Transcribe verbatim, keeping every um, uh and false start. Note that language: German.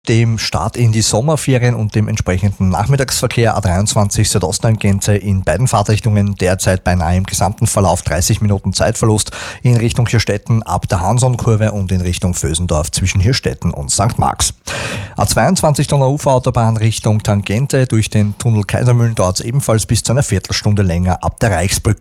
Dem Start in die Sommerferien und dem entsprechenden Nachmittagsverkehr A dreiundzwanzig Südosttangente in beiden Fahrtrichtungen derzeit beinahe im gesamten Verlauf dreißig Minuten Zeitverlust in Richtung Hirstetten ab der Hansonkurve und in Richtung Vösendorf zwischen Hirstetten und Sankt Marx. A zweiundzwanzig Donauuferautobahn Richtung Tangente durch den Tunnel Kaisermühlen dauert es ebenfalls bis zu einer Viertelstunde länger ab der Reichsbrücke.